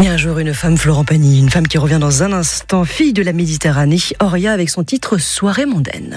Et un jour, une femme, Florent Pagny, une femme qui revient dans un instant, fille de la Méditerranée, Auria, avec son titre Soirée mondaine.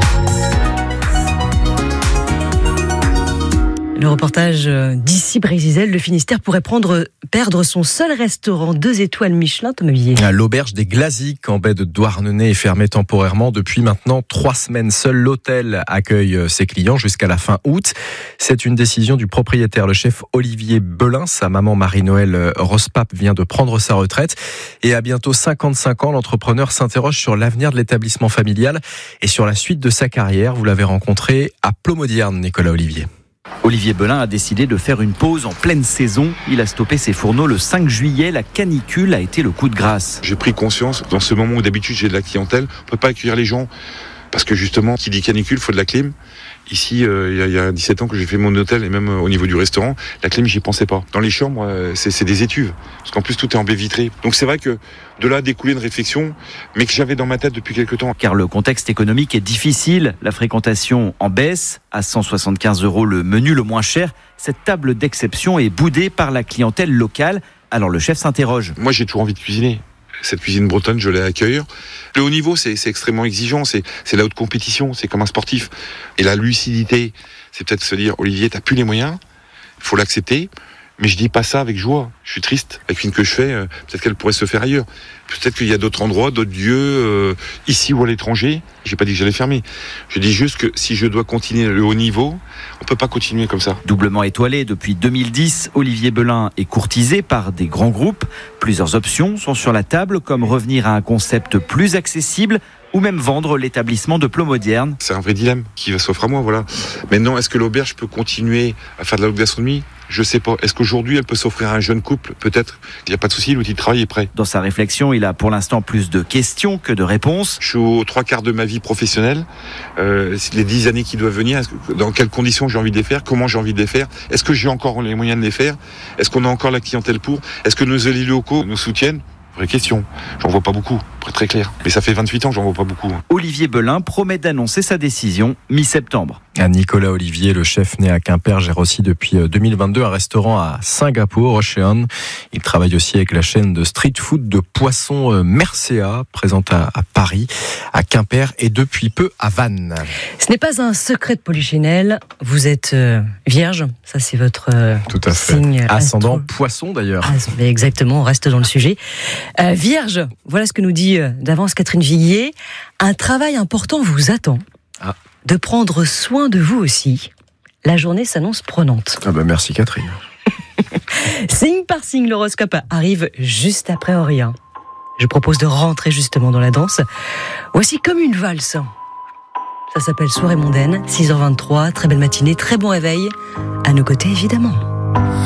Le reportage d'ici Brésil, le Finistère pourrait perdre son seul restaurant 2 étoiles Michelin, Thomas Villiers. L'auberge des Glaziques en baie de Douarnenez est fermée temporairement depuis maintenant 3 semaines. Seul l'hôtel accueille ses clients jusqu'à la fin août. C'est une décision du propriétaire, le chef Olivier Belin. Sa maman Marie-Noël Rospap vient de prendre sa retraite. Et à bientôt 55 ans, l'entrepreneur s'interroge sur l'avenir de l'établissement familial et sur la suite de sa carrière. Vous l'avez rencontré à Plomodierne, Nicolas Olivier. Olivier Belin a décidé de faire une pause en pleine saison. Il a stoppé ses fourneaux le 5 juillet. La canicule a été le coup de grâce. J'ai pris conscience, dans ce moment où d'habitude j'ai de la clientèle, on ne peut pas accueillir les gens. Parce que justement, qui dit canicule, il faut de la clim. Ici, il y a 17 ans que j'ai fait mon hôtel, et même au niveau du restaurant, la clim, j'y pensais pas. Dans les chambres, c'est des étuves. Parce qu'en plus, tout est en baie vitrée. Donc c'est vrai que de là découlait une réflexion, mais que j'avais dans ma tête depuis quelques temps. Car le contexte économique est difficile. La fréquentation en baisse. À 175 € le menu le moins cher. Cette table d'exception est boudée par la clientèle locale. Alors le chef s'interroge. Moi, j'ai toujours envie de cuisiner. Cette cuisine bretonne, je l'ai à accueillir. Le haut niveau, c'est extrêmement exigeant, c'est la haute compétition, c'est comme un sportif. Et la lucidité, c'est peut-être se dire, Olivier, t'as plus les moyens, il faut l'accepter. Mais je dis pas ça avec joie. Je suis triste. La cuisine que je fais, peut-être qu'elle pourrait se faire ailleurs. Peut-être qu'il y a d'autres endroits, d'autres lieux, ici ou à l'étranger. J'ai pas dit que j'allais fermer. Je dis juste que si je dois continuer le haut niveau, on peut pas continuer comme ça. Doublement étoilé depuis 2010, Olivier Belin est courtisé par des grands groupes. Plusieurs options sont sur la table, comme revenir à un concept plus accessible ou même vendre l'établissement de Plomodierne. C'est un vrai dilemme qui va s'offrir à moi, voilà. Maintenant, est-ce que l'auberge peut continuer à faire de la haute gastronomie ? Je sais pas. Est-ce qu'aujourd'hui, elle peut s'offrir à un jeune couple ? Peut-être. Il n'y a pas de souci, l'outil de travail est prêt. Dans sa réflexion, il a pour l'instant plus de questions que de réponses. Je suis aux 3/4 de ma vie professionnelle. Les 10 années qui doivent venir, dans quelles conditions j'ai envie de les faire ? Comment j'ai envie de les faire ? Est-ce que j'ai encore les moyens de les faire ? Est-ce qu'on a encore la clientèle pour ? Est-ce que nos élus locaux nous soutiennent ? Vraie question. J'en vois pas beaucoup, pour être très clair. Mais ça fait 28 ans que j'en vois pas beaucoup. Olivier Belin promet d'annoncer sa décision mi-septembre. Nicolas Olivier, le chef né à Quimper, gère aussi depuis 2022 un restaurant à Singapour, Ocean. Il travaille aussi avec la chaîne de street food de poissons Mercea, présente à Paris, à Quimper et depuis peu à Vannes. Ce n'est pas un secret de Polichinelle. Vous êtes vierge, ça c'est votre Tout à fait. Signe ascendant poisson d'ailleurs. Exactement, on reste dans le sujet. Vierge, voilà ce que nous dit d'avance Catherine Villiers. Un travail important vous attend. De prendre soin de vous aussi. La journée s'annonce prenante. Merci Catherine. Signe par signe, l'horoscope arrive juste après Auria. Je propose de rentrer justement dans la danse. Voici Comme une valse. Ça s'appelle Soirée mondaine, 6h23, très belle matinée, très bon réveil. À nos côtés évidemment.